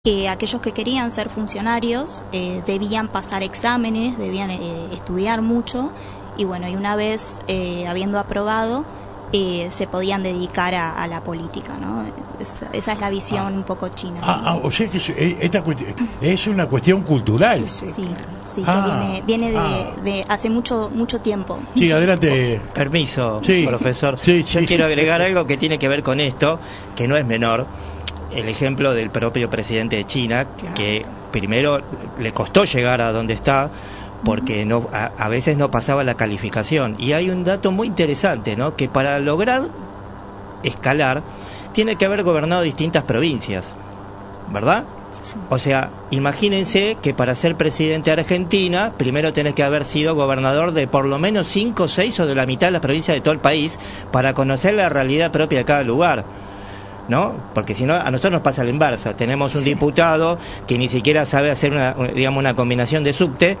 que aquellos que querían ser funcionarios debían pasar exámenes, debían estudiar mucho y bueno, y una vez habiendo aprobado se podían dedicar a la política, ¿no? Esa es la visión un poco china. O sea que esta es una cuestión cultural. Sí, que viene de hace mucho tiempo. Sí, adelante. Permiso, sí, profesor. Sí. Yo quiero agregar algo que tiene que ver con esto, que no es menor. El ejemplo del propio presidente de China, claro, que primero le costó llegar a donde está, porque a veces no pasaba la calificación. Y hay un dato muy interesante, ¿no? Que para lograr escalar, tiene que haber gobernado distintas provincias, ¿verdad? Sí. O sea, imagínense que para ser presidente de Argentina, primero tenés que haber sido gobernador de por lo menos 5 o 6 o de la mitad de las provincias de todo el país, para conocer la realidad propia de cada lugar, ¿no? Porque si no, a nosotros nos pasa la inversa. Tenemos un diputado que ni siquiera sabe hacer una combinación de subte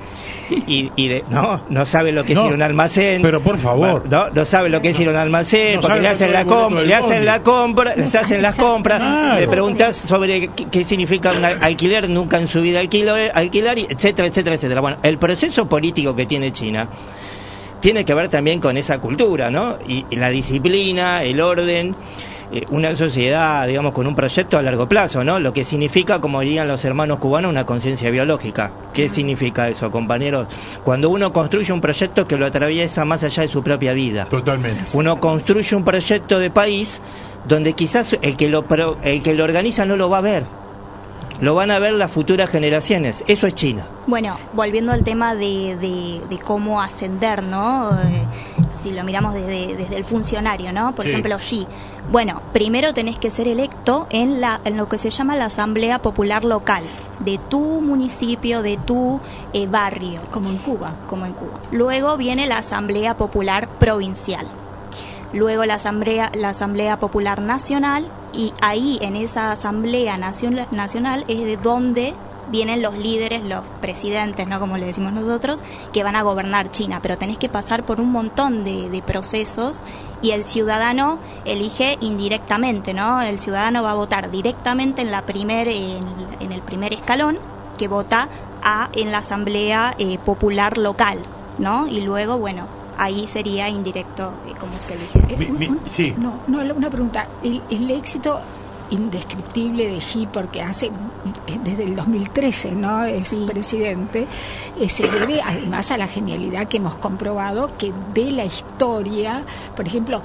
no sabe lo que es ir a un almacén. Pero por favor, no sabe lo que es ir a un almacén, porque le hacen las compras, le preguntas sobre qué significa un alquiler, nunca en su vida alquilar, etcétera. Bueno, el proceso político que tiene China tiene que ver también con esa cultura, ¿no? Y la disciplina, el orden, una sociedad, digamos, con un proyecto a largo plazo, ¿no? Lo que significa, como dirían los hermanos cubanos, una conciencia biológica. ¿Qué significa eso, compañeros? Cuando uno construye un proyecto que lo atraviesa más allá de su propia vida. Totalmente. Uno construye un proyecto de país donde quizás el que lo organiza no lo va a ver. Lo van a ver las futuras generaciones. Eso es China. Bueno, volviendo al tema de cómo ascender, ¿no? Si lo miramos desde el funcionario, ¿no? Por ejemplo, Xi. Bueno, primero tenés que ser electo en lo que se llama la Asamblea Popular Local, de tu municipio, de tu barrio. Como en Cuba. Luego viene la Asamblea Popular Provincial. Luego la Asamblea Popular Nacional, y ahí en esa Asamblea Nacional es de donde vienen los líderes, los presidentes, ¿no? Como le decimos nosotros, que van a gobernar China, pero tenés que pasar por un montón de procesos y el ciudadano elige indirectamente, ¿no? El ciudadano va a votar directamente en el primer escalón, que vota en la Asamblea Popular Local, ¿no? Y luego, bueno, ahí sería indirecto cómo se elige. Sí. Una pregunta. El éxito indescriptible de Xi, porque desde el 2013 no es presidente, se debe además a la genialidad que hemos comprobado que de la historia, por ejemplo,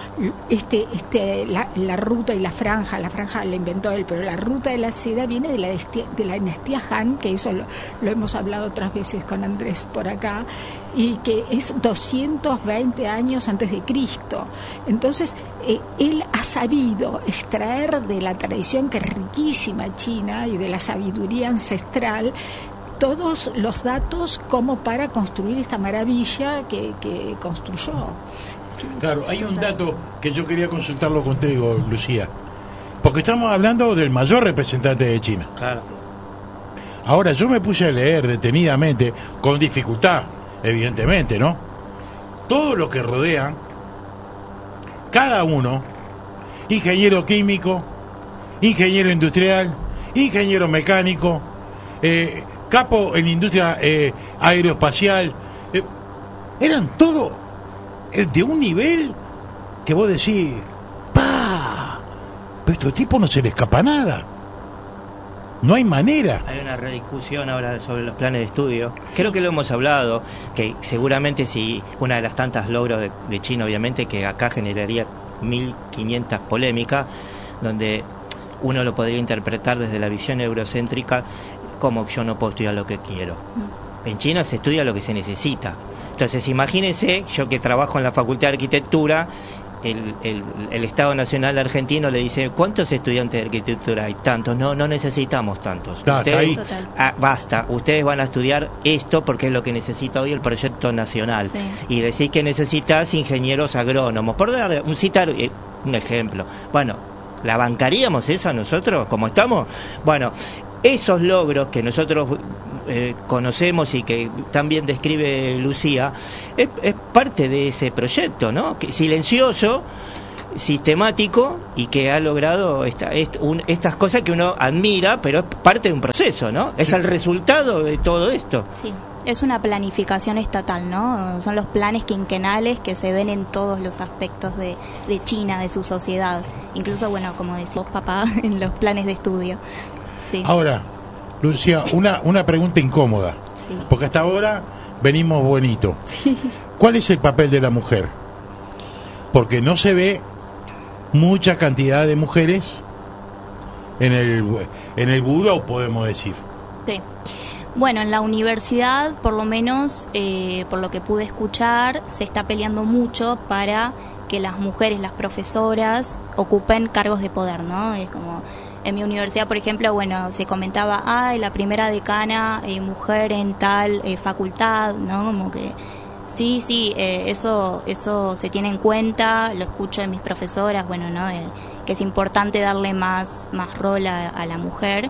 la ruta y la franja la inventó él, pero la ruta de la seda viene de la dinastía Han, que eso lo hemos hablado otras veces con Andrés por acá, y que es 220 años antes de Cristo. Entonces, él ha sabido extraer de la tradición, que es riquísima china, y de la sabiduría ancestral, todos los datos como para construir esta maravilla que construyó. Claro, hay un dato que yo quería consultarlo contigo, Lucía, porque estamos hablando del mayor representante de China. Claro. Ahora, yo me puse a leer detenidamente, con dificultad, evidentemente, ¿no? Todo lo que rodean, cada uno, ingeniero químico, ingeniero industrial, ingeniero mecánico, capo en industria aeroespacial, eran todos de un nivel que vos decís, ¡pa! Pero a estos tipos no se les escapa nada. No hay manera. Hay una rediscusión ahora sobre los planes de estudio. Creo que lo hemos hablado, que seguramente si una de las tantas logros de China, obviamente, que acá generaría 1500 polémicas, donde uno lo podría interpretar desde la visión eurocéntrica como yo no puedo estudiar lo que quiero. En China se estudia lo que se necesita. Entonces imagínense, yo que trabajo en la Facultad de Arquitectura, el Estado Nacional Argentino le dice, ¿cuántos estudiantes de arquitectura hay? Tantos. No necesitamos tantos. Ustedes, basta, ustedes van a estudiar esto porque es lo que necesita hoy el proyecto nacional. Sí. Y decís que necesitas ingenieros agrónomos. Por dar citar un ejemplo. Bueno, ¿la bancaríamos esa nosotros como estamos? Bueno, esos logros que nosotros conocemos y que también describe Lucía, es parte de ese proyecto, ¿no? Que silencioso, sistemático y que ha logrado estas cosas que uno admira, pero es parte de un proceso, ¿no? Es el resultado de todo esto. Sí, es una planificación estatal, ¿no? Son los planes quinquenales que se ven en todos los aspectos de China, de su sociedad. Incluso, bueno, como decís papá, en los planes de estudio. Sí. Ahora, Lucía, una pregunta incómoda, Sí. porque hasta ahora venimos bonito. Sí. ¿Cuál es el papel de la mujer? Porque no se ve mucha cantidad de mujeres en el buró, podemos decir. Sí. Bueno, en la universidad, por lo menos, por lo que pude escuchar, se está peleando mucho para que las mujeres, las profesoras, ocupen cargos de poder, ¿no? Es como, en mi universidad, por ejemplo, bueno, se comentaba, la primera decana, mujer en tal facultad, ¿no? Como que sí, eso se tiene en cuenta, lo escucho de mis profesoras, bueno, ¿no? Que es importante darle más rol a la mujer.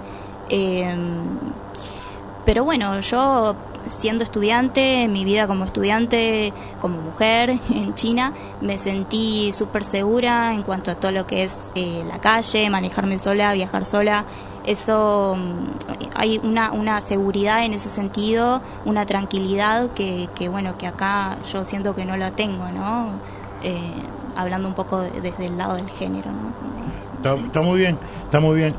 Pero bueno, yo siendo estudiante, mi vida como estudiante, como mujer en China, me sentí súper segura en cuanto a todo lo que es la calle, manejarme sola, viajar sola. Eso, hay una seguridad en ese sentido, una tranquilidad que bueno, que acá yo siento que no la tengo, ¿no? Hablando un poco desde el lado del género, ¿no? Está muy bien, está muy bien.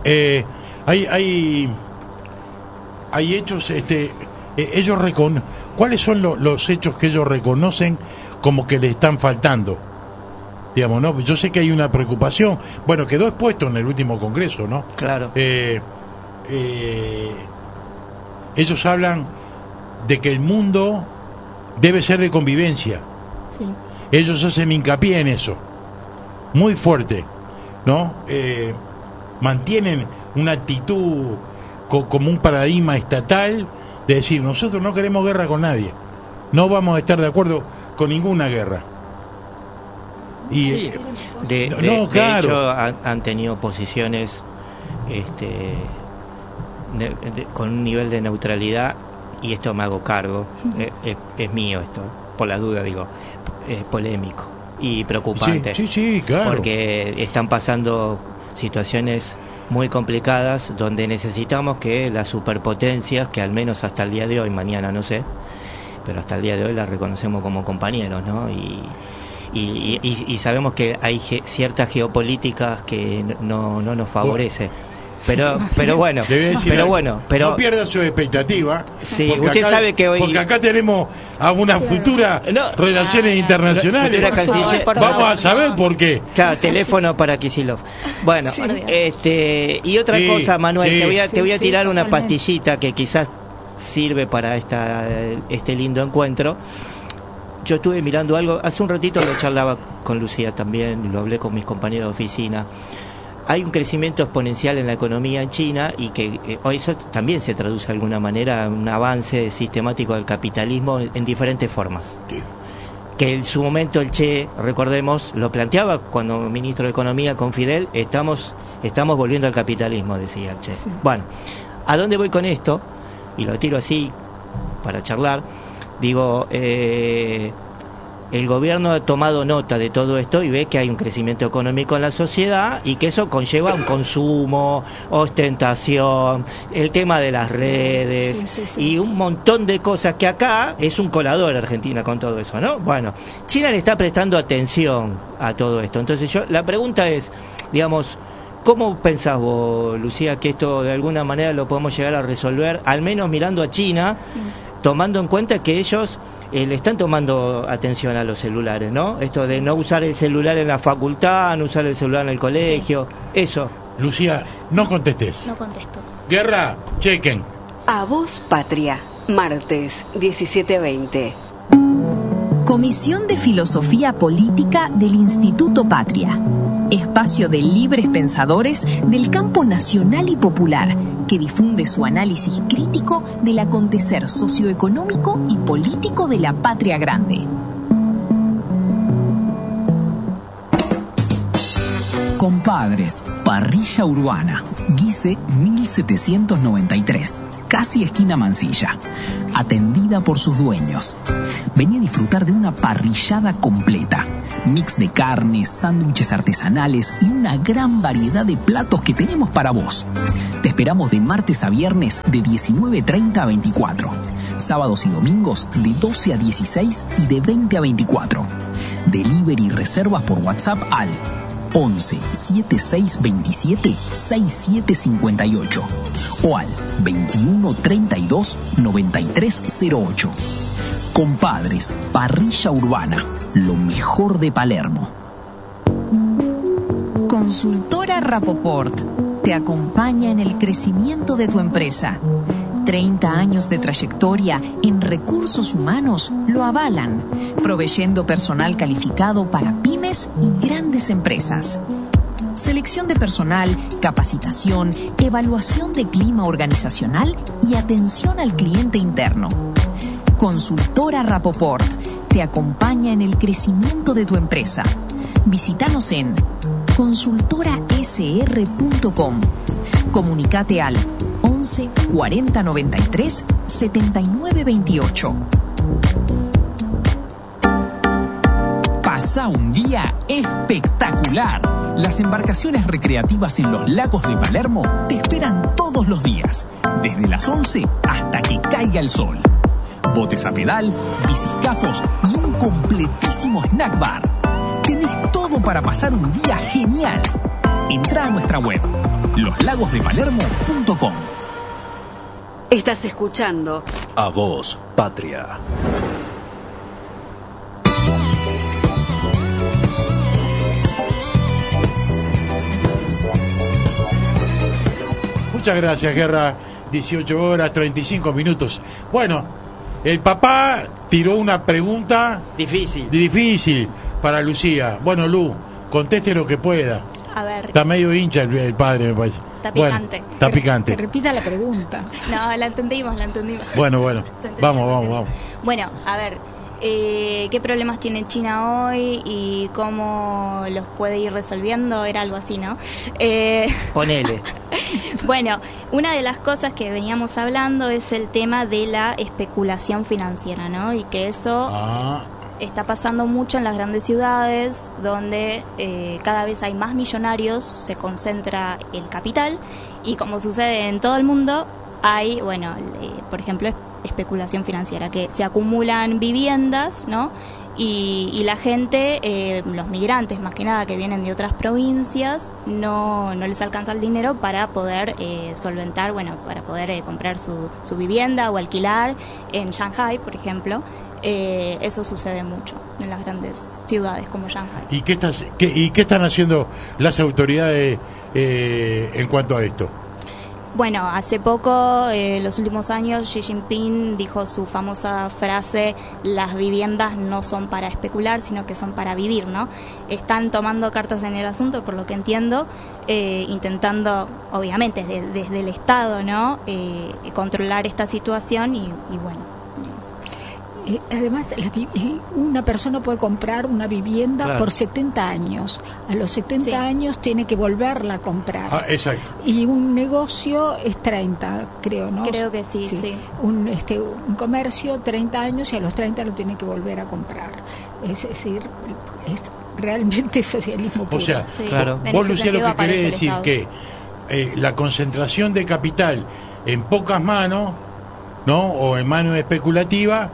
Hay hechos, ellos ¿cuáles son los hechos que ellos reconocen como que le están faltando? Digamos, ¿no? Yo sé que hay una preocupación. Bueno, quedó expuesto en el último congreso, ¿no? Claro. Ellos hablan de que el mundo debe ser de convivencia. Sí. Ellos hacen hincapié en eso, muy fuerte, ¿no? Mantienen una actitud como un paradigma estatal de decir, nosotros no queremos guerra con nadie, no vamos a estar de acuerdo con ninguna guerra. Y sí, de claro. hecho han tenido posiciones con un nivel de neutralidad, y esto me hago cargo, es mío esto, por la duda digo, es polémico y preocupante. Sí, claro. Porque están pasando situaciones muy complicadas donde necesitamos que las superpotencias, que al menos hasta el día de hoy, mañana no sé, pero hasta el día de hoy las reconocemos como compañeros, ¿no? Y sabemos que hay ciertas geopolíticas que no nos favorece. Pero bueno, no pierda su expectativa. Sí, usted sabe que hoy, porque acá tenemos a una futura relaciones internacionales. Vamos a saber por qué. Claro, teléfono para Kicillof. Bueno, y otra cosa, Manuel, te voy a tirar una pastillita que quizás sirve para este lindo encuentro. Yo estuve mirando algo, hace un ratito lo charlaba con Lucía también, lo hablé con mis compañeros de oficina. Hay un crecimiento exponencial en la economía en China, y que hoy eso también se traduce de alguna manera en un avance sistemático del capitalismo en diferentes formas. Sí. Que en su momento el Che, recordemos, lo planteaba cuando ministro de Economía con Fidel, estamos volviendo al capitalismo, decía el Che. Sí. Bueno, ¿a dónde voy con esto? Y lo tiro así para charlar. Digo, el gobierno ha tomado nota de todo esto y ve que hay un crecimiento económico en la sociedad, y que eso conlleva un consumo, ostentación, el tema de las redes, y un montón de cosas que acá es un colador Argentina con todo eso, ¿no? Bueno, China le está prestando atención a todo esto. Entonces la pregunta es, digamos, ¿cómo pensás vos, Lucía, que esto de alguna manera lo podemos llegar a resolver, al menos mirando a China, tomando en cuenta que ellos le están tomando atención a los celulares, ¿no? Esto de no usar el celular en la facultad, no usar el celular en el colegio, eso. Lucía, no contestes. No contesto. Guerra, chequen. A Voz Patria, martes 17:20. Comisión de Filosofía Política del Instituto Patria. Espacio de libres pensadores del campo nacional y popular, que difunde su análisis crítico del acontecer socioeconómico y político de la patria grande. Compadres, parrilla urbana, Guise 1793, casi esquina Mansilla, atendida por sus dueños. Vení a disfrutar de una parrillada completa, mix de carnes, sándwiches artesanales y una gran variedad de platos que tenemos para vos. Te esperamos de martes a viernes de 19:30 a 24, sábados y domingos de 12 a 16 y de 20 a 24. Delivery y reservas por WhatsApp al 11 7627 6758 o al 21 32 9308. Compadres, parrilla urbana, lo mejor de Palermo. Consultora Rapoport te acompaña en el crecimiento de tu empresa. 30 años de trayectoria en recursos humanos lo avalan, proveyendo personal calificado para pymes y grandes empresas. Selección de personal, capacitación, evaluación de clima organizacional y atención al cliente interno. Consultora Rapoport te acompaña en el crecimiento de tu empresa. Visítanos en consultorasr.com. Comunicate al 11 40 93 79 28. Pasa un día espectacular. Las embarcaciones recreativas en los lagos de Palermo te esperan todos los días, desde las 11 hasta que caiga el sol. Botes a pedal, biciscafos y un completísimo snack bar. Tenés todo para pasar un día genial. Entrá a nuestra web, loslagosdepalermo.com. Estás escuchando A Voz Patria. Muchas gracias, Guerra. 18 horas, 35 minutos. Bueno, el papá tiró una pregunta difícil para Lucía. Bueno, Lu, conteste lo que pueda. A ver. Está medio hincha el padre, me parece. Está picante. Bueno, está picante. Que repita la pregunta. No, la entendimos. Bueno. Vamos. Bueno, a ver, ¿qué problemas tiene China hoy y cómo los puede ir resolviendo? Era algo así, ¿no? Ponele. Bueno, una de las cosas que veníamos hablando es el tema de la especulación financiera, ¿no? Y que eso está pasando mucho en las grandes ciudades, donde cada vez hay más millonarios, se concentra el capital, y como sucede en todo el mundo, hay, bueno, por ejemplo, especulación financiera, que se acumulan viviendas, ¿no? Y la gente, los migrantes más que nada que vienen de otras provincias, no les alcanza el dinero para poder solventar, para poder comprar su vivienda o alquilar. En Shanghai, por ejemplo, eso sucede mucho en las grandes ciudades como Shanghai. ¿Y qué están haciendo las autoridades en cuanto a esto? Bueno, hace poco, los últimos años, Xi Jinping dijo su famosa frase: las viviendas no son para especular, sino que son para vivir, ¿no? Están tomando cartas en el asunto, por lo que entiendo, intentando, obviamente, desde el Estado, ¿no? Controlar esta situación y bueno. Además, una persona puede comprar una vivienda por 70 años. A los 70 años tiene que volverla a comprar. Exacto. Y un negocio es 30, creo, ¿no? Creo que sí. Un comercio, 30 años, y a los 30 lo tiene que volver a comprar. Es decir, es realmente socialismo puro. O sea, claro. Vos, Lucía, lo que querés decir que la concentración de capital en pocas manos, ¿no? O en manos especulativas,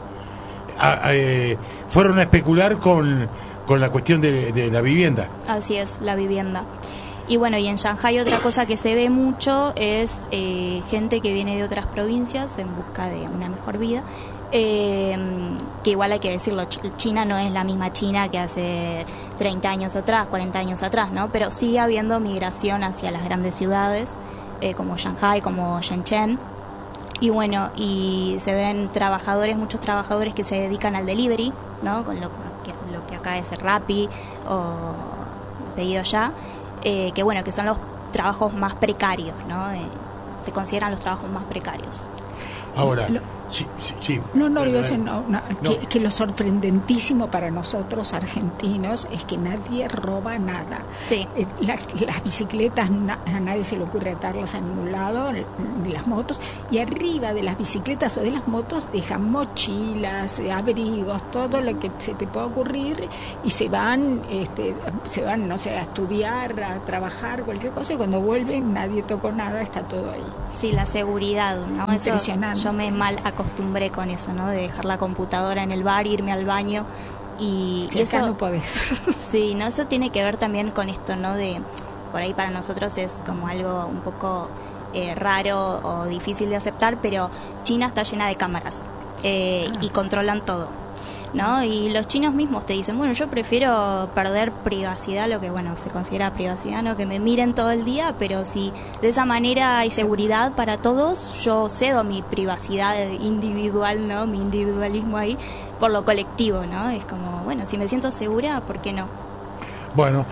fueron a especular con la cuestión de la vivienda. Así es, la vivienda. Y bueno, y en Shanghai otra cosa que se ve mucho es gente que viene de otras provincias en busca de una mejor vida, que igual hay que decirlo, China no es la misma China que hace 30 años atrás, 40 años atrás, ¿no? Pero sigue habiendo migración hacia las grandes ciudades, como Shanghai, como Shenzhen. Y bueno, y se ven muchos trabajadores que se dedican al delivery, ¿no? Con lo que acá es Rappi o Pedido Ya, que bueno, que son los trabajos más precarios, ¿no? Se consideran los trabajos más precarios. Ahora, Sí. No, que lo sorprendentísimo para nosotros argentinos es que nadie roba nada. Sí. Las bicicletas, a nadie se le ocurre atarlas a ningún lado, ni las motos, y arriba de las bicicletas o de las motos dejan mochilas, abrigos, todo lo que se te pueda ocurrir, y se van, no sé, a estudiar, a trabajar, cualquier cosa, y cuando vuelven nadie tocó nada, está todo ahí. Sí, la seguridad, ¿no? Impresionante. Yo me mal acostumbré con eso, ¿no? De dejar la computadora en el bar, irme al baño y acá eso no podés. Sí, no, eso tiene que ver también con esto, ¿no? De por ahí para nosotros es como algo un poco raro o difícil de aceptar, pero China está llena de cámaras y controlan todo, ¿no? Y los chinos mismos te dicen, bueno, yo prefiero perder privacidad, lo que bueno se considera privacidad, ¿no? Que me miren todo el día, pero si de esa manera hay seguridad para todos, yo cedo mi privacidad individual, ¿no? Mi individualismo ahí por lo colectivo, ¿no? Es como, bueno, si me siento segura, ¿por qué no? Bueno,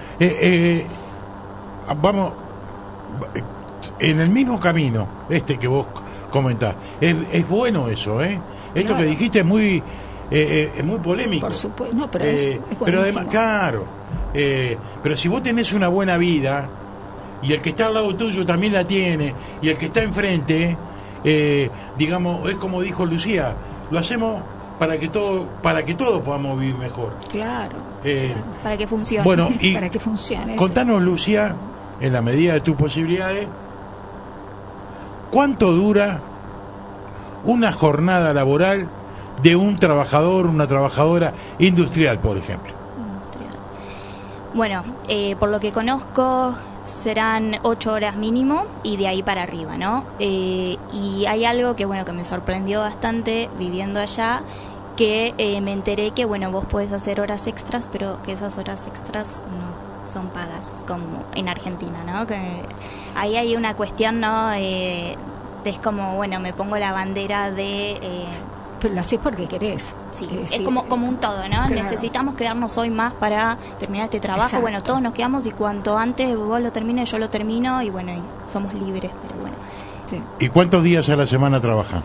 vamos en el mismo camino que vos comentás. Es bueno eso, ¿eh? Esto que dijiste es muy polémico. Por supuesto, no, pero es pero además, claro, pero si vos tenés una buena vida y el que está al lado tuyo también la tiene y el que está enfrente, digamos, es como dijo Lucía, lo hacemos para que todos podamos vivir mejor. Claro. Para que funcione. Bueno, y para que funcione. Contanos, Lucía, en la medida de tus posibilidades, ¿cuánto dura una jornada laboral de un trabajador, una trabajadora industrial, por ejemplo? Bueno, por lo que conozco serán 8 horas mínimo y de ahí para arriba, ¿no? Y hay algo que bueno que me sorprendió bastante viviendo allá, que me enteré que bueno vos podés hacer horas extras, pero que esas horas extras no son pagas como en Argentina, ¿no? Que ahí hay una cuestión, ¿no? Es como bueno me pongo la bandera de pero lo haces porque querés. Sí, es como un todo, ¿no? Claro. Necesitamos quedarnos hoy más para terminar este trabajo. Exacto. Bueno, todos nos quedamos y cuanto antes vos lo termines, yo lo termino y bueno, y somos libres, pero bueno. Sí. ¿Y cuántos días a la semana trabajan?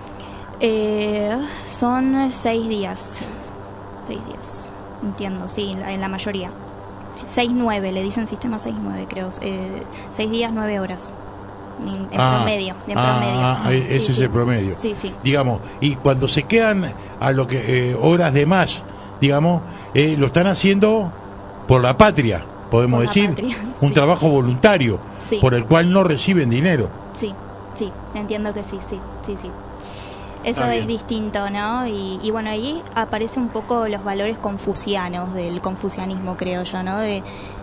Son 6 días. 6 días, entiendo, sí, en la mayoría. 6-9, le dicen sistema 6-9, creo. 6 días, 9 horas. En promedio. Ese es el promedio. Sí, sí. Digamos, y cuando se quedan a lo que horas de más, digamos, lo están haciendo por la patria, podemos decir, un trabajo voluntario, sí, por el cual no reciben dinero. Sí, entiendo que sí. Eso es distinto, ¿no? Y bueno, ahí aparece un poco los valores confucianos del confucianismo, creo yo, ¿no? De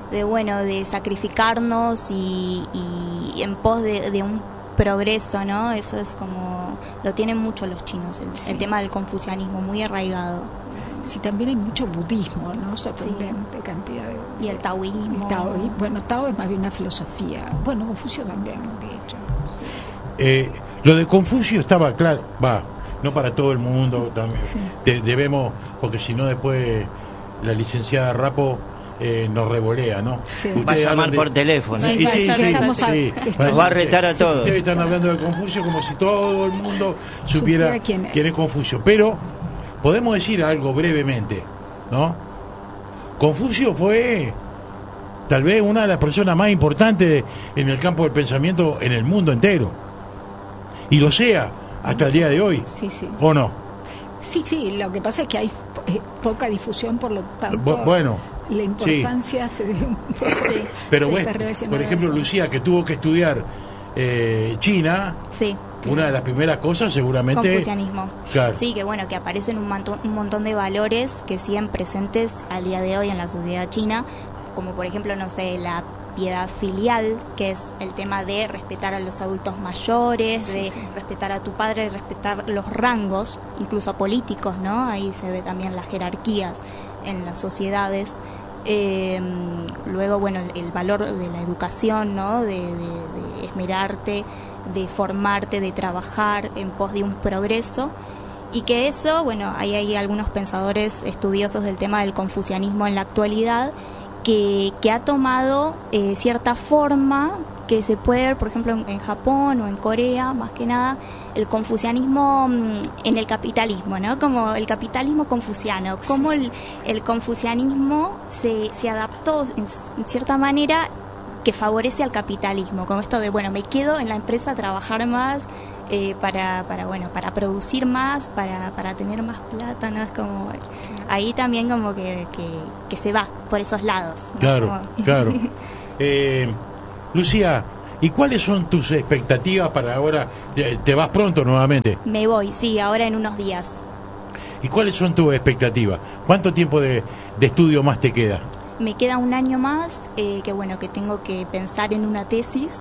sacrificarnos y en pos de un progreso, ¿no? Eso es como lo tienen mucho los chinos, el tema del confucianismo muy arraigado. Sí, también hay mucho budismo, ¿no? Sorprendente cantidad de... Y el taoísmo. Bueno, Tao es más bien una filosofía. Bueno, Confucio también, de hecho. Sí. Lo de Confucio estaba claro, no para todo el mundo también. Sí. Debemos, porque si no después la licenciada Rapo nos revolea, ¿no? Sí. Va a llamar por teléfono. Sí. Nos va a retar a todos. Están hablando de Confucio como si todo el mundo supiera quién es Confucio. Pero podemos decir algo brevemente, ¿no? Confucio fue tal vez una de las personas más importantes en el campo del pensamiento en el mundo entero. Y lo sea hasta el día de hoy. Sí. ¿O no? Sí, lo que pasa es que hay poca difusión, por lo tanto... Bueno, la importancia se debe un poco... Pero bueno, por ejemplo, Lucía, que tuvo que estudiar China... Sí. Una de las primeras cosas seguramente... Confucianismo. Claro. Sí, que bueno, que aparecen un montón de valores que siguen presentes al día de hoy en la sociedad china, como por ejemplo, no sé, la piedad filial, que es el tema de respetar a los adultos mayores, de respetar a tu padre, respetar los rangos, incluso políticos, ¿no? Ahí se ve también las jerarquías en las sociedades. Luego, bueno, el valor de la educación, ¿no? De esmerarte, de formarte, de trabajar en pos de un progreso, y que eso, bueno, hay algunos pensadores estudiosos del tema del confucianismo en la actualidad que ha tomado cierta forma que se puede ver, por ejemplo, en Japón o en Corea, más que nada, el confucianismo en el capitalismo, ¿no? Como el capitalismo confuciano, cómo el confucianismo se adaptó en cierta manera que favorece al capitalismo, como esto de, bueno, me quedo en la empresa a trabajar más, para producir más, para tener más plata, ¿no? Es como ahí también como que se va por esos lados, ¿no? Claro, claro. Lucía, ¿y cuáles son tus expectativas para ahora? ¿Te vas pronto nuevamente? Me voy, sí, ahora en unos días. ¿Y cuáles son tus expectativas? ¿Cuánto tiempo de estudio más te queda? Me queda un año más, que tengo que pensar en una tesis,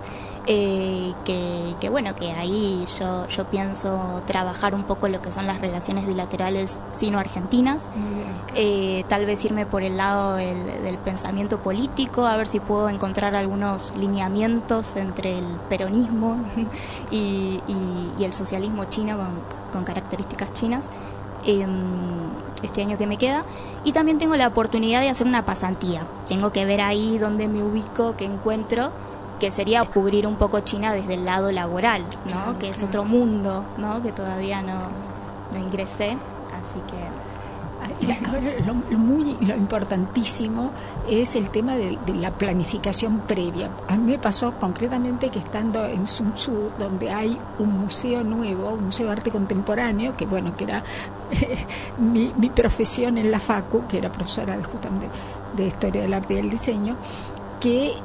que ahí yo pienso trabajar un poco lo que son las relaciones bilaterales sino-argentinas, tal vez irme por el lado del pensamiento político, a ver si puedo encontrar algunos lineamientos entre el peronismo y el socialismo chino con características chinas. Este año que me queda, y también tengo la oportunidad de hacer una pasantía. Tengo que ver ahí dónde me ubico, qué encuentro, que sería cubrir un poco China desde el lado laboral, ¿no? Que es otro mundo, ¿no? Que todavía no ingresé, así que... Ahora, lo importantísimo es el tema de la planificación previa. A mí me pasó concretamente que estando en Sun Tzu, donde hay un museo nuevo, un museo de arte contemporáneo, que era mi profesión en la Facu, que era profesora justamente de Historia del Arte y del Diseño, que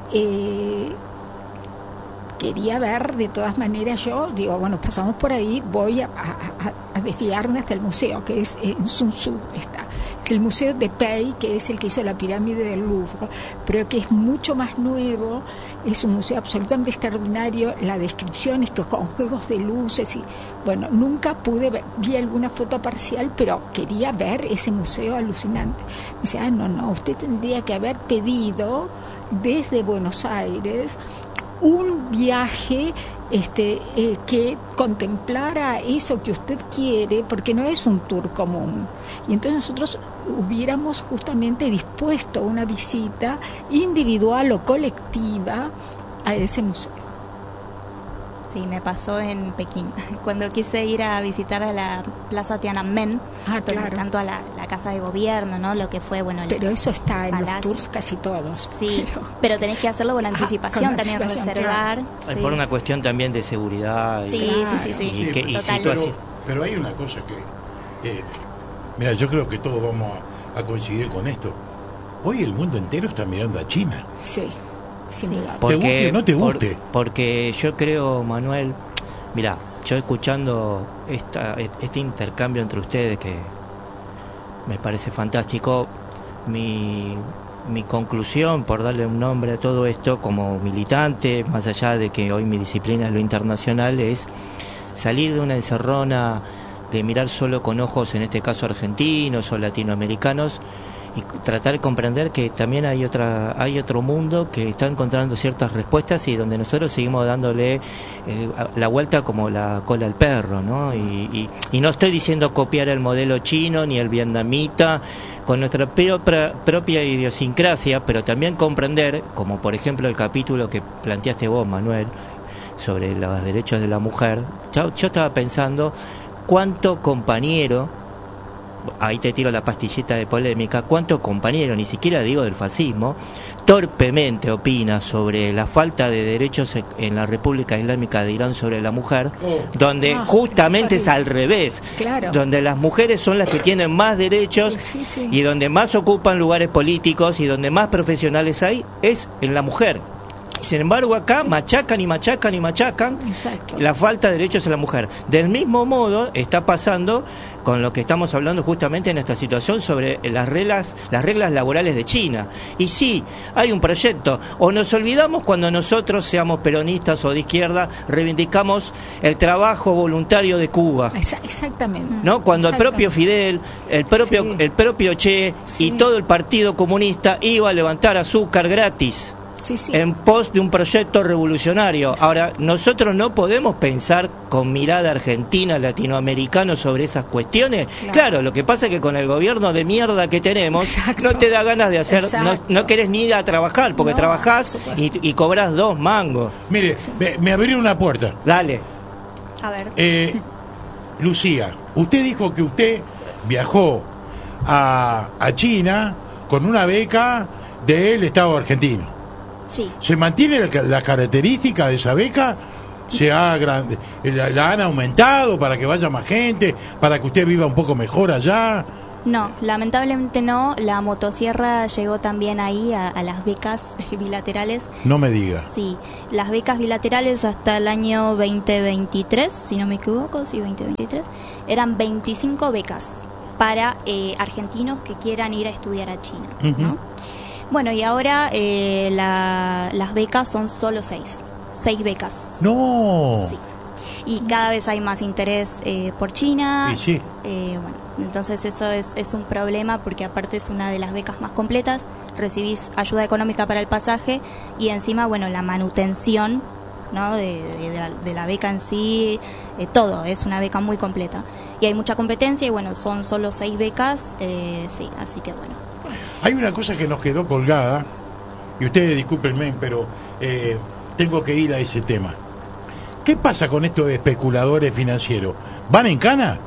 quería ver de todas maneras. Yo digo, pasamos por ahí, voy a desviarme hasta el museo, que es en Sun Tzu, es el museo de Pei, que es el que hizo la pirámide del Louvre, pero que es mucho más nuevo, es un museo absolutamente extraordinario. La descripción es que con juegos de luces y nunca pude ver, vi alguna foto parcial, pero quería ver ese museo alucinante. Me dice, no, usted tendría que haber pedido desde Buenos Aires un viaje que contemplara eso que usted quiere, porque no es un tour común. Y entonces nosotros hubiéramos justamente dispuesto una visita individual o colectiva a ese museo. Sí, me pasó en Pekín, cuando quise ir a visitar a la Plaza Tiananmen, claro. Tanto a la Casa de Gobierno, ¿no? Lo que fue, Pero eso está en los tours casi todos. Sí, pero tenés que hacerlo con anticipación, también reservar. Claro. Sí. Por una cuestión también de seguridad. Sí. Pero hay una cosa que... mira, yo creo que todos vamos a coincidir con esto. Hoy el mundo entero está mirando a China. Sí. Sin duda. ¿Te guste o no te guste? Porque yo creo, Manuel, mira, yo escuchando este intercambio entre ustedes, que me parece fantástico, mi conclusión, por darle un nombre a todo esto, como militante, más allá de que hoy mi disciplina es lo internacional, es salir de una encerrona de mirar solo con ojos, en este caso argentinos o latinoamericanos, y tratar de comprender que también hay otro mundo que está encontrando ciertas respuestas y donde nosotros seguimos dándole la vuelta como la cola al perro, ¿no? Y no estoy diciendo copiar el modelo chino ni el vietnamita con nuestra propia idiosincrasia, pero también comprender, como por ejemplo el capítulo que planteaste vos, Manuel, sobre los derechos de la mujer. Yo estaba pensando cuánto compañero, ahí te tiro la pastillita de polémica, cuánto compañero, ni siquiera digo del fascismo, torpemente opina sobre la falta de derechos en la República Islámica de Irán sobre la mujer, donde justamente es al revés, claro, donde las mujeres son las que tienen más derechos, sí. Y donde más ocupan lugares políticos y donde más profesionales hay, es en la mujer. Sin embargo, acá machacan Exacto. la falta de derechos a la mujer. Del mismo modo está pasando con lo que estamos hablando justamente en esta situación sobre las reglas laborales de China. Y sí, hay un proyecto. O nos olvidamos cuando nosotros, seamos peronistas o de izquierda, reivindicamos el trabajo voluntario de Cuba. Exactamente. ¿No? Cuando el propio Fidel, el propio Che y todo el Partido Comunista iba a levantar azúcar gratis en pos de un proyecto revolucionario. Ahora, nosotros no podemos pensar con mirada argentina, latinoamericana sobre esas cuestiones. Claro, lo que pasa es que con el gobierno de mierda que tenemos, no te da ganas de hacer, no querés ni ir a trabajar, porque trabajás y cobras 2 mangos. Mire, me abrió una puerta. Dale. A ver. Lucía, usted dijo que usted viajó a China con una beca del Estado argentino. Sí. ¿Se mantiene la característica de esa beca? ¿La han aumentado para que vaya más gente? ¿Para que usted viva un poco mejor allá? No, lamentablemente no. La motosierra llegó también ahí a las becas bilaterales. No me diga. Sí, las becas bilaterales hasta el año 2023, si no me equivoco, sí, 2023, eran 25 becas para argentinos que quieran ir a estudiar a China, ¿no? Bueno, y ahora las becas son solo 6 becas. ¡No! Sí. Y cada vez hay más interés por China. Sí. Bueno, entonces eso es un problema porque aparte es una de las becas más completas. Recibís ayuda económica para el pasaje y encima, bueno, la manutención, ¿no? de la beca en sí, todo, es una beca muy completa. Y hay mucha competencia y bueno, son solo 6 becas, sí, así que bueno. Hay una cosa que nos quedó colgada, y ustedes discúlpenme, pero tengo que ir a ese tema. ¿Qué pasa con estos especuladores financieros? ¿Van en cana?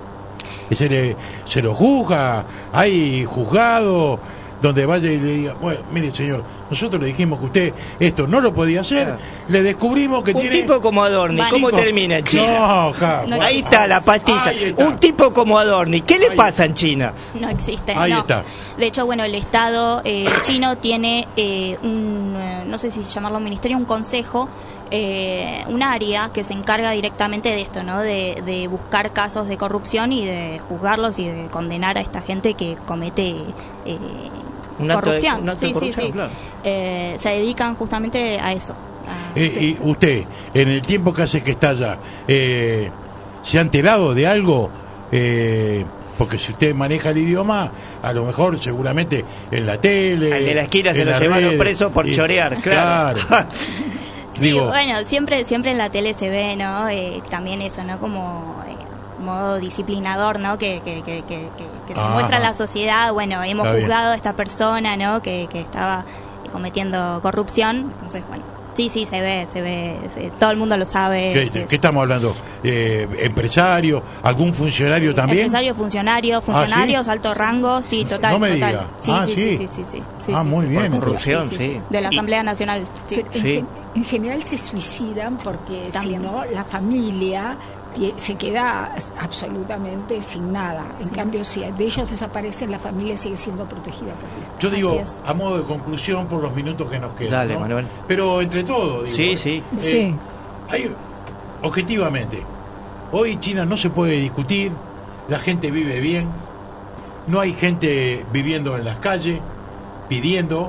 ¿Se los juzga? ¿Hay juzgado donde vaya y le diga, bueno, mire señor, nosotros le dijimos que usted esto no lo podía hacer, le descubrimos que tiene... Un tipo como Adorni, ¿cómo termina en China? No, ahí está la pastilla. Un tipo como Adorni, ¿qué le pasa en China? No existe. Ahí está. De hecho, bueno, el Estado chino tiene no sé si llamarlo un ministerio, un consejo, un área que se encarga directamente de esto, ¿no? De buscar casos de corrupción y de juzgarlos y de condenar a esta gente que comete corrupción. Sí, claro. Se dedican justamente a eso. Y usted, en el tiempo que hace que está allá, ¿se ha enterado de algo? Porque si usted maneja el idioma, a lo mejor seguramente en la tele... Al de la esquina se lo llevaron preso por chorear, claro. Sí, digo, bueno, siempre en la tele se ve, ¿no? También eso, ¿no? Como modo disciplinador, ¿no? Que se muestra a la sociedad. Bueno, hemos juzgado a esta persona, ¿no? Que estaba cometiendo corrupción. Entonces, bueno, sí, se ve, todo el mundo lo sabe. ¿Qué estamos hablando? ¿Empresario? ¿Algún funcionario también? Empresario, funcionarios, ¿sí? Alto rango, sí, total. No me total. diga. Sí. Muy bien. Por corrupción, sí. De la Asamblea Nacional. Sí. En general se suicidan porque también. Si no, la familia se queda absolutamente sin nada. En cambio, si de ellos desaparecen, la familia sigue siendo protegida por ellos. Yo digo, a modo de conclusión, por los minutos que nos quedan. Dale, ¿no? Manuel. Pero entre todo, digo, sí. Objetivamente, hoy China no se puede discutir, la gente vive bien, no hay gente viviendo en las calles, pidiendo.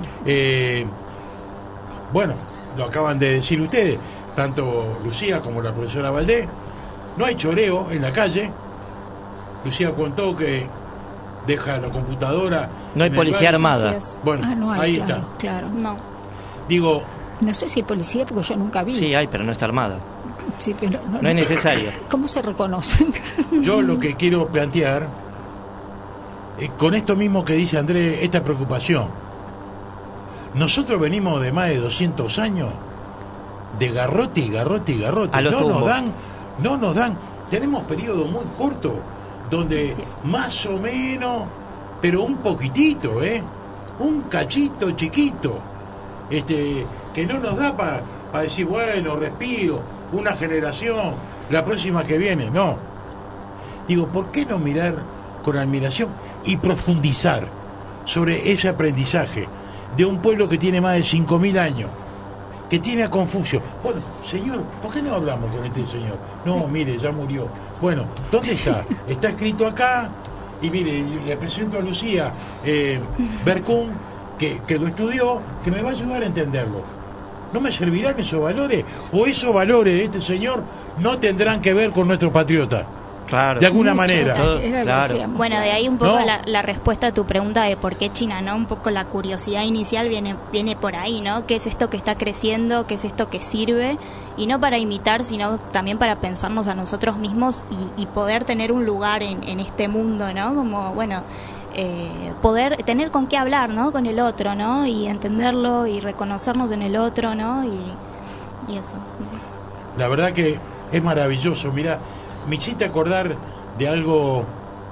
Bueno, lo acaban de decir ustedes, tanto Lucía como la profesora Valdés. No hay choreo en la calle. Lucía contó que deja la computadora. No hay policía armada. Bueno, no hay, ahí claro, está. Claro. No. Digo, no sé si hay policía porque yo nunca vi. Sí, hay, pero no está armada. Sí, pero no es necesario. ¿Cómo se reconocen? Yo lo que quiero plantear, con esto mismo que dice Andrés, esta preocupación. Nosotros venimos de más de 200 años de garrote y garrote y garrote. A los tumbos. No nos dan. Tenemos periodos muy cortos donde más o menos, pero un poquitito, un cachito chiquito, que no nos da para decir, bueno, respiro, una generación, la próxima que viene. No. Digo, ¿por qué no mirar con admiración y profundizar sobre ese aprendizaje de un pueblo que tiene más de 5.000 años, que tiene a Confucio? Bueno, señor, ¿por qué no hablamos con este señor? No, mire, ya murió. Bueno, ¿dónde está? Está escrito acá, y mire, le presento a Lucía Berkun, que lo estudió, que me va a ayudar a entenderlo. ¿No me servirán esos valores? ¿O esos valores de este señor no tendrán que ver con nuestro patriota? Claro. De alguna manera. Claro. Bueno, de ahí un poco ¿No? la respuesta a tu pregunta de por qué China, ¿no? Un poco la curiosidad inicial viene por ahí, ¿no? ¿Qué es esto que está creciendo? ¿Qué es esto que sirve? Y no para imitar, sino también para pensarnos a nosotros mismos y poder tener un lugar en este mundo, ¿no? Como, bueno, poder tener con qué hablar, ¿no? Con el otro, ¿no? Y entenderlo y reconocernos en el otro, ¿no? Y eso. La verdad que es maravilloso. Mira, me hiciste acordar de algo,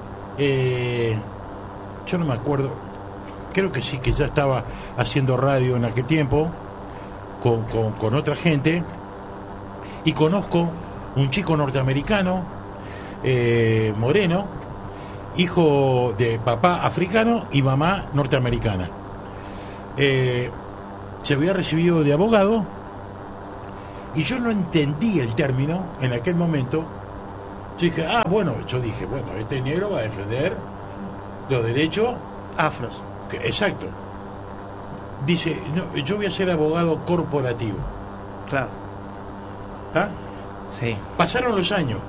yo no me acuerdo, creo que sí, que ya estaba haciendo radio en aquel tiempo con otra gente, y conozco un chico norteamericano, moreno, hijo de papá africano y mamá norteamericana. Se había recibido de abogado y yo no entendía el término en aquel momento. Yo dije, bueno, este negro va a defender los derechos Afros. Exacto. Dice, no, yo voy a ser abogado corporativo. Claro. ¿Está? Sí. Pasaron los años.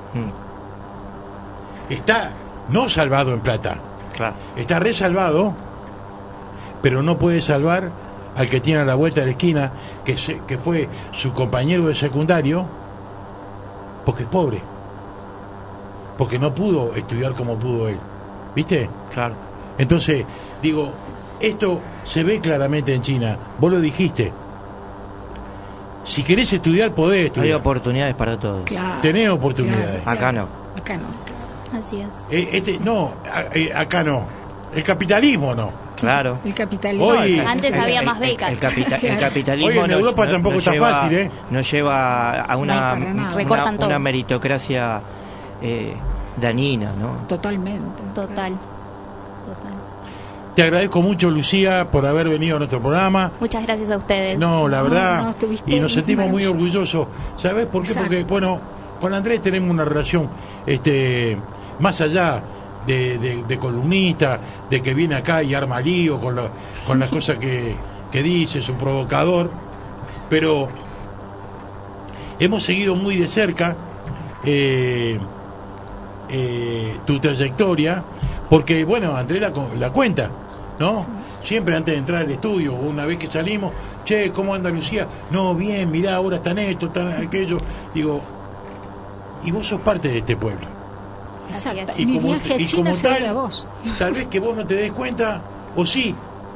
Está no salvado en plata. Claro. Está resalvado, pero no puede salvar al que tiene a la vuelta de la esquina, que fue su compañero de secundario, porque es pobre. Porque no pudo estudiar como pudo él. ¿Viste? Claro. Entonces, digo, esto se ve claramente en China. Vos lo dijiste. Si querés estudiar, podés estudiar. Hay oportunidades para todos. Claro. Tenés oportunidades. Claro. Acá no. Acá no. Así es. Acá no. El capitalismo no. Claro. El capitalismo. Hoy- Antes había más becas. El capitalismo Hoy en Europa tampoco está fácil, ¿eh? Nos lleva a No hay para nada. Recortan todo. una meritocracia dañina, ¿no? Totalmente. Total. Te agradezco mucho, Lucía, por haber venido a nuestro programa. Muchas gracias a ustedes. No, la verdad, no, estuviste y nos sentimos muy maravilloso. orgullosos. ¿Sabés por qué? Exacto. Porque, bueno, con Andrés tenemos una relación más allá de columnista, de que viene acá y arma lío con las cosas que dice, es un provocador, pero hemos seguido muy de cerca tu trayectoria, porque, bueno, Andrés la cuenta, ¿no? Sí. Siempre antes de entrar al estudio, una vez que salimos, che, ¿cómo anda Lucía? No, bien, mirá, ahora están esto, están aquello. Digo, y vos sos parte de este pueblo. Exacto. Y Mi como, viaje a y China como se debe a vos. tal vez que vos no te des cuenta, o sí,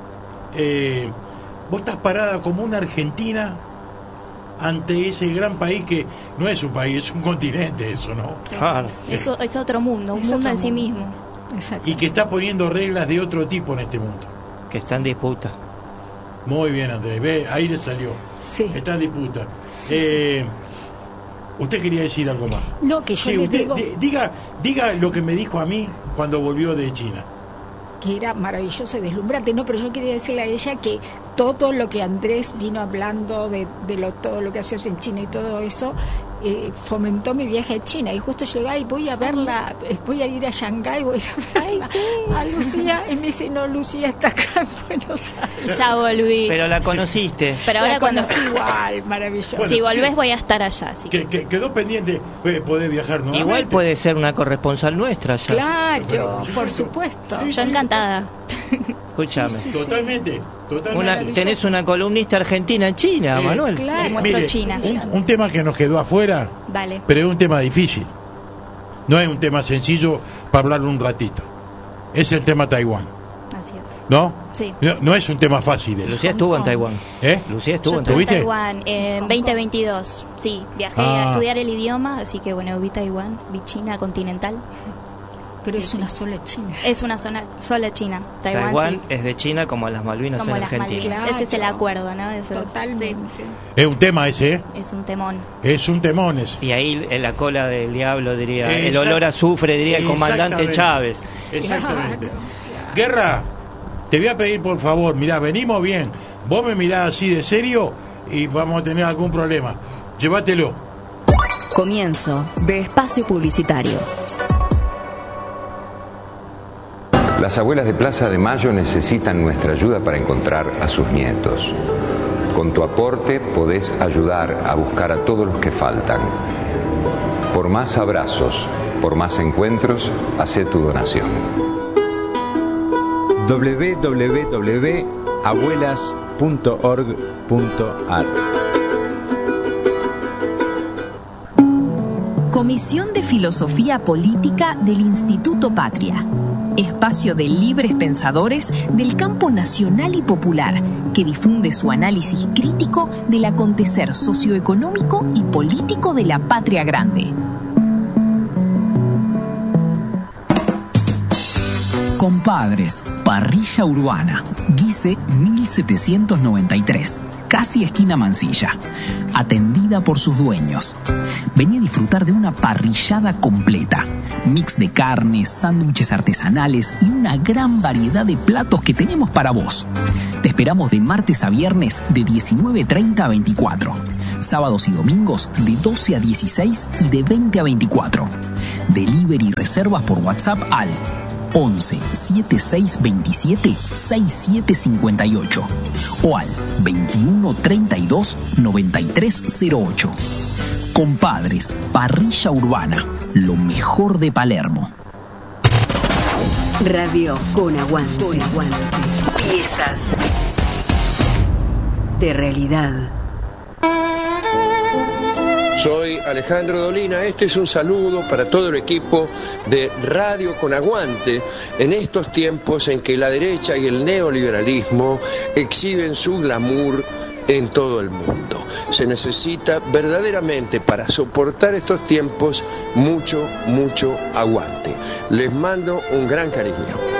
vos estás parada como una argentina ante ese gran país que no es un país, es un continente, eso, ¿no? Claro. Eso es otro mundo, un Es mundo otro en sí mundo. mismo. Exacto. Y que está poniendo reglas de otro tipo en este mundo. Que está en disputa. Muy bien, Andrés, ve, ahí le salió. Sí. Está en disputa. Sí, Usted quería decir algo más. No, que yo Sí, le usted digo diga lo que me dijo a mí cuando volvió de China. que era maravilloso y deslumbrante, no, pero yo quería decirle a ella que todo lo que Andrés vino hablando de todo lo que haces en China y todo eso fomentó mi viaje a China, y justo llegué y voy a verla, voy a ir a Shanghái, voy a verla a Lucía, y me dice, no, Lucía está acá en Buenos Aires. Ya volví. Pero la conociste. Pero ahora La cuando conocí igual, maravilloso. Bueno, si volvés sí. voy a estar allá, así que Que quedó pendiente, poder viajar nuevamente. Igual puede ser una corresponsal nuestra ya. Claro, por supuesto. Sí, yo encantada. Escúchame. Sí, sí. Totalmente. Tenés una columnista argentina en China, Manuel. Claro. Muestro Mire, China. un tema que nos quedó afuera, Dale. pero es un tema difícil. No es un tema sencillo para hablarlo un ratito. Es el tema Taiwán, Así es. ¿no? Sí. No es un tema fácil eso. Lucía estuvo en Taiwán. ¿Eh? Lucía estuvo Yo en estuve Taiwán. en Taiwán en 2022. Sí, viajé a estudiar el idioma, así que bueno, vi Taiwán, vi China continental. Pero Sí, es sí. una sola China. Es una zona sola China. Taiwán, Taiwán sí. es de China como las Malvinas Como en las Argentina. Malvinas. Claro. Ese es el acuerdo, ¿no? Eso es- Totalmente. Es un tema ese, ¿eh? sí, es un temón. Es un temón ese. Y ahí en la cola del diablo diría, el Exact- olor a azufre diría el comandante Exactamente. Chávez. Exactamente. Guerra, te voy a pedir por favor, mirá, venimos bien. Vos me mirás así de serio y vamos a tener algún problema. Llévatelo. Comienzo de espacio publicitario. Las abuelas de Plaza de Mayo necesitan nuestra ayuda para encontrar a sus nietos. Con tu aporte podés ayudar a buscar a todos los que faltan. Por más abrazos, Por más encuentros, hacé tu donación. www.abuelas.org.ar. Comisión de Filosofía Política del Instituto Patria. Espacio de libres pensadores del campo nacional y popular que difunde su análisis crítico del acontecer socioeconómico y político de la patria grande. Compadres, parrilla urbana, Guise 1793, casi esquina Mansilla, atendida por sus dueños. Vení a disfrutar de una parrillada completa, mix de carnes, sándwiches artesanales y una gran variedad de platos que tenemos para vos. Te esperamos de martes a viernes de 19:30 a 24, sábados y domingos de 12 a 16 y de 20 a 24. Delivery y reservas por WhatsApp al 11 7627 6758 o al 21 32 9308. Compadres, parrilla urbana, lo mejor de Palermo. Radio con aguante. Piezas de realidad. Soy Alejandro Dolina, este es un saludo para todo el equipo de Radio con Aguante en estos tiempos en que la derecha y el neoliberalismo exhiben su glamour en todo el mundo. Se necesita verdaderamente para soportar estos tiempos mucho aguante. Les mando un gran cariño.